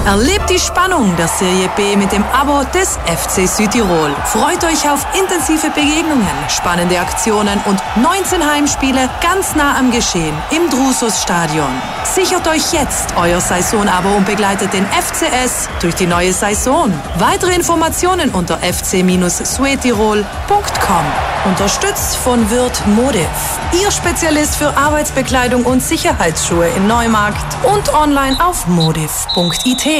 Erlebt die Spannung der Serie B mit dem Abo des FC Südtirol. Freut euch auf intensive Begegnungen, spannende Aktionen und 19 Heimspiele ganz nah am Geschehen im Drusus-Stadion. Sichert euch jetzt euer Saisonabo und begleitet den FCS durch die neue Saison. Weitere Informationen unter fc-suetirol.com. Unterstützt von Würth Modev, Ihr Spezialist für Arbeitsbekleidung und Sicherheitsschuhe in Neumarkt und online auf modev.it.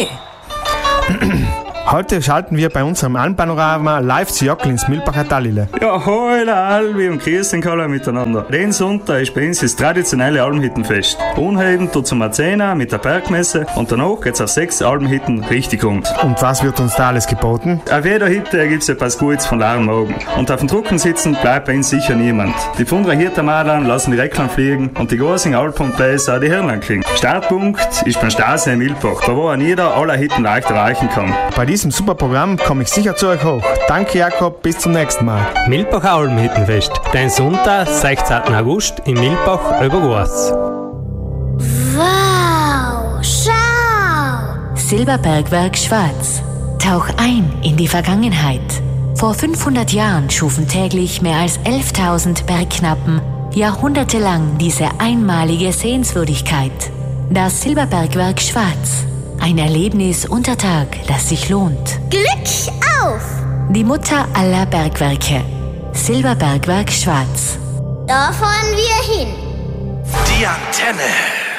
Heute schalten wir bei unserem Almpanorama live zu Jockel ins Milbacher Tallile. Ja, hallo Albi und grüß den alle miteinander. Den Sonntag ist bei uns das traditionelle Almhüttenfest. Unheben tut zum 10 mit der Bergmesse und danach geht's auf 6 Almhütten richtig rund. Und was wird uns da alles geboten? Auf jeder Hütte gibt's etwas Gutes von leeren Magen. Und auf dem Drucken sitzen bleibt bei uns sicher niemand. Die Pfundrer Hirtermadern lassen die Recklan fliegen und die großen Alpenplays auch die Hirnlein klingen. Startpunkt ist beim Starsee in Milbach, da wo an jeder aller Hütten leicht erreichen kann. Bei diesem super Programm komme ich sicher zu euch hoch. Danke Jakob, bis zum nächsten Mal. Milbacher Almhüttenfest, dein Sonntag, 16. August in Milbach über Goas. Wow, schau! Silberbergwerk Schwarz. Tauch ein in die Vergangenheit. Vor 500 Jahren schufen täglich mehr als 11.000 Bergknappen jahrhundertelang diese einmalige Sehenswürdigkeit. Das Silberbergwerk Schwarz. Ein Erlebnis unter Tag, das sich lohnt. Glück auf! Die Mutter aller Bergwerke. Silberbergwerk Schwarz. Da fahren wir hin. Die Antenne.